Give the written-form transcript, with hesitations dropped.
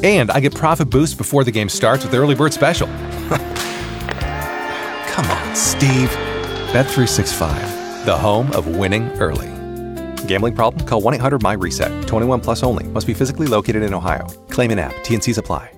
And I get profit boost before the game starts with the Early Bird Special. Come on, Steve. Bet365, the home of winning early. Gambling problem? Call 1-800-MY-RESET. 21 plus only. Must be physically located in Ohio. Claim in app. T&Cs apply.